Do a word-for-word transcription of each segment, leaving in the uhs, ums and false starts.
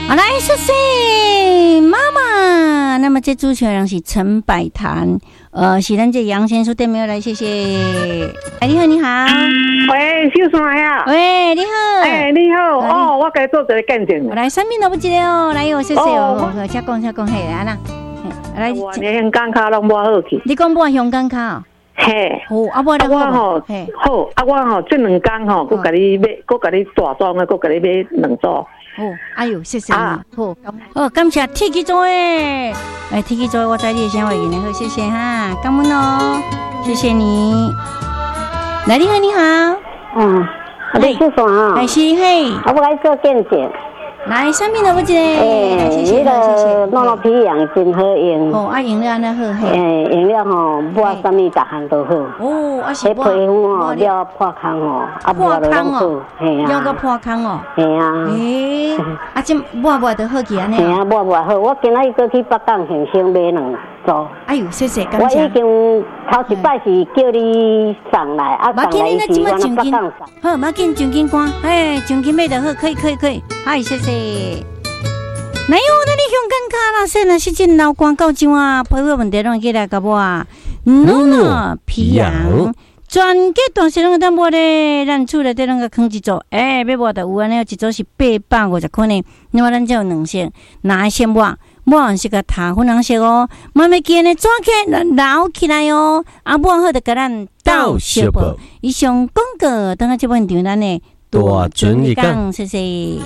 好，来谢谢妈妈。那么这主持人是陈百潭，呃，是咱这杨先生对没有来，谢谢。哎，你好，你好。 喂，小山呀。 喂，你好。 哎，你好。哦，我该做一个见证。 来，三面都不记得哦。来，哦，谢谢哦。好，请讲，请讲，嘿，安啦。 来，我连香港卡拢无好去。 你讲无香港卡？嘿，好，啊，我我吼，好，啊，我吼，这两天吼，佮甲你买，佮甲你大装的，佮甲你买两组。 哦，哎呦，谢谢你。啊、好，哦，感谢天气座诶，哎，天气座，我在你的声话引来好，谢谢哈，感恩哦，谢谢你。来，你好，你好。 嗯，你是啥啊？ 哎，是嘿。 我来做见证。 来，上面的不记得。 哎，谢谢，谢谢。诺诺皮养真好用。 哦，啊，用了安尼好嘿。 哎，用了吼，抹什么逐项都好。 哦，啊是。迄皮肤吼，了破空吼，啊抹了拢好。 嘿啊。了个破空哦。 嘿啊。 诶，啊这抹抹都好去安尼。 嘿啊，抹抹好。我今仔日过去北港现场买两组。 哎呦，谢谢，感谢。我已经头一摆是叫你送来，啊送来是我那北港送。 好，马紧上紧看，哎，上紧买就好，可以可以可以，嗨，谢谢。哪有那里香港卡啦？现在是真老广告怎啊？配合问题拢起来个无啊？诺诺皮羊全家大小拢当无咧，咱厝内底拢个放一组，哎，要无就有安尼，一组是八百五十块呢。那么咱只有两色，哪一色抹？抹是个塔粉红色哦，慢慢记呢抓起来捞起来哦，啊抹好就甲咱倒小宝。以上广告，等下这本场咱呢大准你讲，谢谢。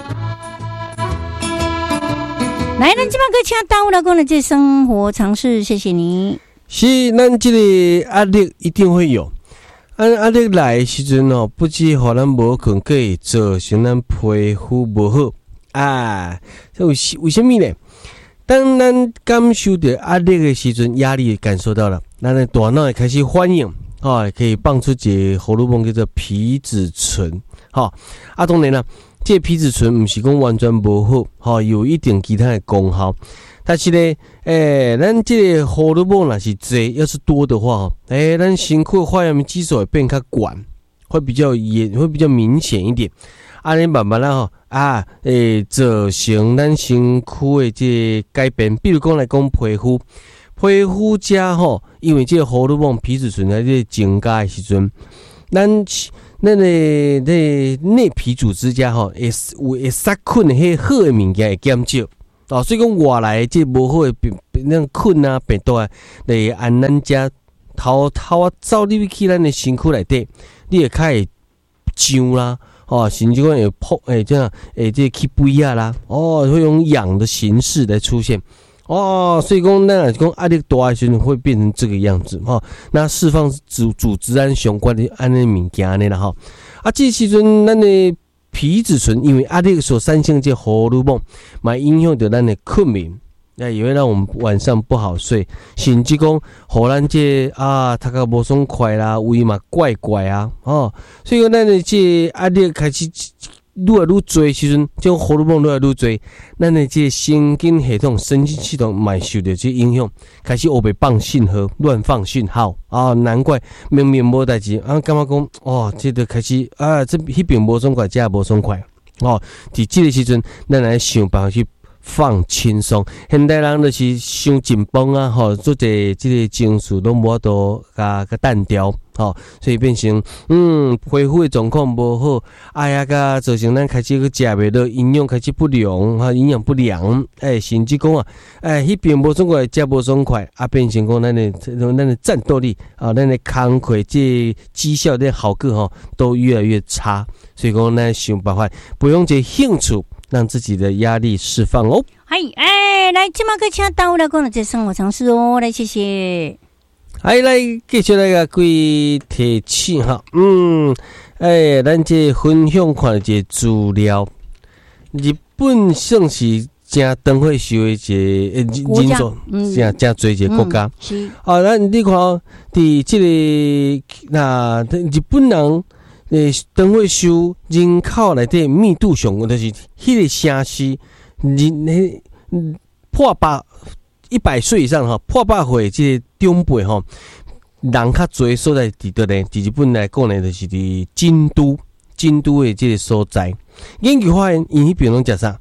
来，咱即摆个请到老公的这生活常识，谢谢你。 是，咱这个压力一定会有，啊，压力来的时阵哦，不止互咱无困，可以造成咱皮肤无好啊。为为什么呢？当咱感受到压力的时阵，压力感受到了，咱的大脑会开始反应，哦，可以放出一个荷尔蒙叫做皮质醇，好、哦，啊，当然啦。这皮质醇不是讲完全无好，吼，有一定其他的功效。但是呢，诶、欸，咱这个荷尔蒙若是多，要是多的话，诶、欸，咱身躯的化验激素会变较管，会比较严，会比较明显一点。啊，你慢慢啦吼，啊，诶、欸，造成咱身躯的这个改变。比如讲来讲皮肤，皮肤遮吼，因为这个荷尔蒙皮质醇在这增加的时阵，咱。咱的那内皮组织家吼，会有会杀菌的迄好的物件会减少哦，所以讲外来这无好的病那菌啊病毒啊，来按咱家偷偷啊走入去咱的身躯内底，你会开始痒啦，哦，甚至讲会破诶这样诶这起肥啊啦，哦，会用痒的形式来出现。哦，所以讲，那讲压力大的时候会变成这个样子哈、哦。那释放组组织胺相关的安尼物件呢啦哈。啊，这时阵咱的皮质醇因为压力所产生这荷尔蒙，嘛影响到咱的睡眠，那也会让我们晚上不好睡，甚至讲，互咱这啊，他个无爽快啦，胃嘛怪怪啊，哦，所以讲咱的这压力开始。愈来愈多时阵，这种荷尔蒙愈来愈多，咱的这神经系统、神经系统嘛受到这影响，开始黑白放信号、乱放讯号啊！难怪明明无代志，啊，感觉讲哦，这就开始啊，这迄边无爽快，这也无爽快哦。伫这个时阵，咱来想办法去放轻松。现代人就是伤紧绷啊，吼，做者这个情绪都无法度甲甲单调。好、哦，所以变成嗯，皮肤的状况无好，哎呀个造成咱开始去食袂到，营养开始不良，哈，营养不良，哎，甚至讲啊，哎，迄边无爽快，食无爽快，啊，变成讲咱的咱的战斗力啊，咱的工课这绩效的好个吼，都越来越差。所以讲，咱想办法培养这兴趣，让自己的压力释放哦。 嗨，哎，来，今麦个请到来讲了这生活常识哦，来谢谢。 哎，来继续来个几提醒哈，嗯，哎，咱这分享看这资料，日本算是真长会受的一个人数，真真多一个国家。是啊，咱你看，伫这个那日本人诶，长会受人口内底密度上，就是迄个城市人诶破百。一百岁以上哈，破百岁这个长辈哈，人较多所在伫倒咧，伫日本来讲呢，就是伫京都，京都的这个所在。研究发现，因迄边拢食啥？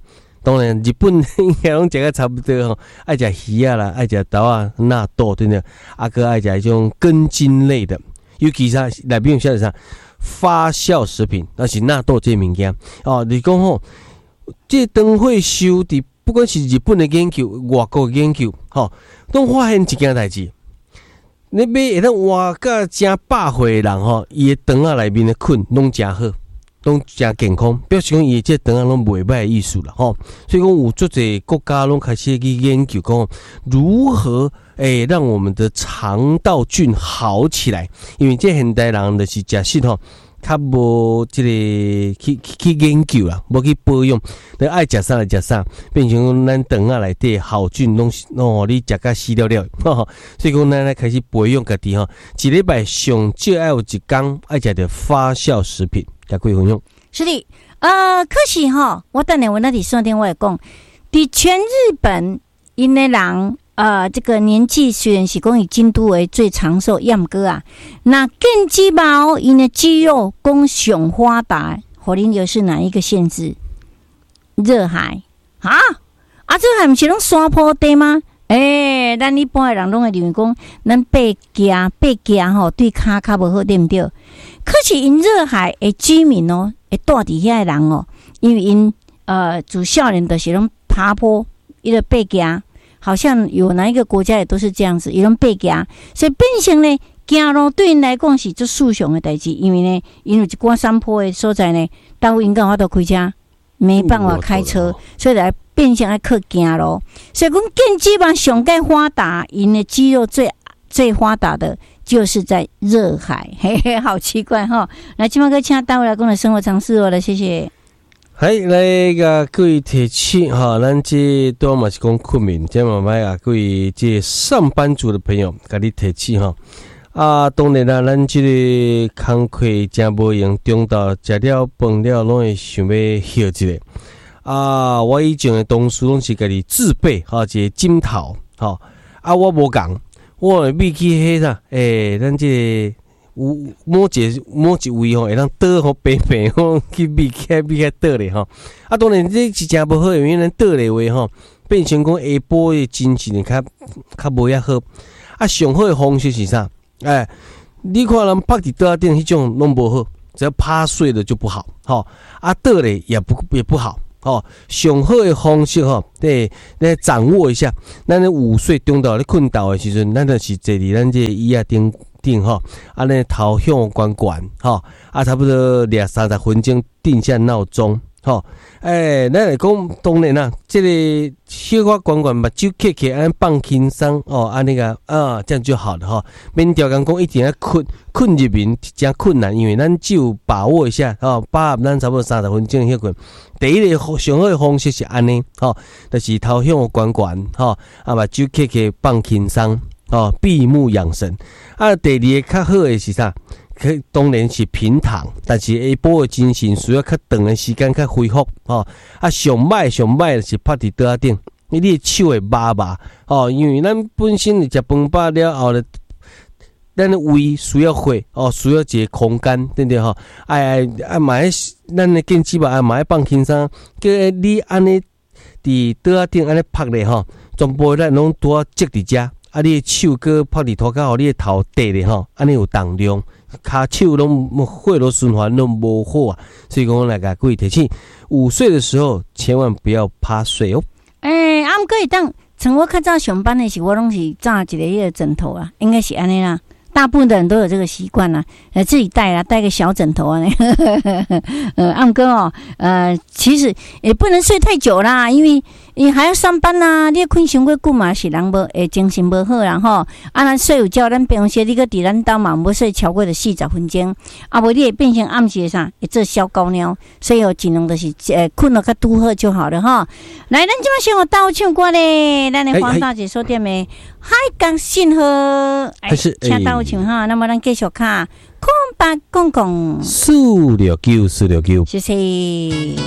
当然日本应该拢食个差不多吼，爱食鱼啊啦，爱食豆啊、纳豆对不对？啊个爱食迄种根茎类的，尤其是内面有写啥发酵食品，那是纳豆这物件哦。你讲吼，这灯会修的，不管是日本的研究、外国的研究，吼、哦，都发现一件代志。你买会当活到正百岁的人吼，伊的肠仔内面的菌拢真好，拢真健康，表示讲伊这肠仔拢袂歹的意思啦吼。所以讲有足侪国家拢开始去研究讲如何诶、欸、让我们的肠道菌好起来，因为这现代人就是食食吼。较无即个去去研究啦，无去保养，你爱食啥来食啥，变成讲咱肠仔内底好菌拢哦，你食甲死了了，呵所以讲咱来开始培养家己吼，一礼拜上少爱有一天爱食着发酵食品，甲各位分享。 是的，呃，可是吼，我等下我那里说电话讲，伫全日本因的人。呃，这个年纪虽然是讲以京都为最长寿，样哥啊，那更鸡毛因的肌肉功上发达，火灵流是哪一个县市？热海啊啊，热海不是拢山坡地吗？诶、欸，咱一般的人拢会认为讲，咱爬行爬行吼对骹较无好，对不对？可是因热海的居民哦，会住伫遐的人哦，因为因呃自少年的是拢爬坡，伊个爬行。好像有哪一个国家也都是这样子，有人被行，所以变成呢，行路对因来讲是最舒畅的代志，因为呢，因为一寡山坡的所在呢，到因讲我都开车，没办法开车，所以来变成来靠行路。所以讲，更基本上该发达，因的肌肉最最发达的就是在热海，嘿嘿，好奇怪哈！来，今晚哥请大卫来跟我的生活常识哦，来谢谢。 嗨，来个各位提醒哈，咱这多嘛是讲困眠，这嘛买啊各位这上班族的朋友，甲你提醒哈。啊，当然啦，咱这个工课真无用，中昼食了饭了，拢会想要休一下。啊，我以前的同事拢是家己自备哈，一个枕头哈。啊，我无共，我会秘去迄啥，诶、欸，咱这个。有某一某一位吼，会当倒吼白白吼去避开避开倒咧吼。啊，当然这是真无好，因为咱倒咧话吼，变成讲下晡的精神较较无遐好。啊，上好的方式是啥？哎，你看人趴伫倒仔顶迄种拢无好，只要趴睡了就不好。吼、哦，啊倒咧也不也不好。哦，上好的方式吼，对，来掌握一下。咱咧午睡中昼咧困觉的时阵，咱就是坐伫咱这椅仔顶。定吼，啊，那头向管管吼，啊，差不多两三十分钟定下闹钟吼，诶、欸，咱来讲当然啦，这个小可管管目睭开开，安放轻松哦，安那个啊，这样就好了哈。免条件讲一定要困困入眠，真困难，因为咱只有把握一下哦，把握咱差不多三十分钟休困。第一个上好的方式是安尼吼，就是头向管管吼，啊，目睭开开放轻松。哦，闭目养神。啊，第二个较好的是啥？当然是平躺，但是下晡的精神需要较长的时间较恢复。哦，啊，上歹上歹是趴伫桌仔顶，你的手会麻麻。哦，因为咱本身食饭饱了后咧，咱的胃需要火，哦，需要一个空间，对不对？吼，哎哎，买咱的经济吧，哎买放轻松，叫你安尼伫桌仔顶安尼趴咧吼，全部咱拢拄啊积伫遮。啊！你的手搁趴伫涂骹，互你的头低咧吼，安尼有重量，骹手拢血络循环拢无好啊。所以讲来甲各位提醒，午睡的时候千万不要趴睡哦。 诶、欸，啊，毋过会当，像我较早上班的时候，我拢是扎一个迄个枕头啊，应该是安尼啦。大部分的人都有这个习惯啦，呃，自己带啦，带个小枕头啊，呃，暗哥哦，呃，其实也不能睡太久啦，因为你还要上班啦，你困伤过久嘛是人无，诶，精神无好啦吼。啊，咱睡有觉，咱平时你个伫咱兜嘛，无睡超过的四十分钟，啊，无你会变成暗时啥，会做小高尿，所以哦，尽量就是诶困了较拄好就好了哈。来，咱即摆先有倒唱歌咧，咱的黄大姐说点的海港信号， 还是请倒唱哈，那么咱继续看空白公公四六九四六九， 谢谢。